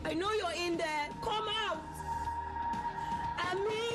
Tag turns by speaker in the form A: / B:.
A: I know you're in there. Come out. Ami.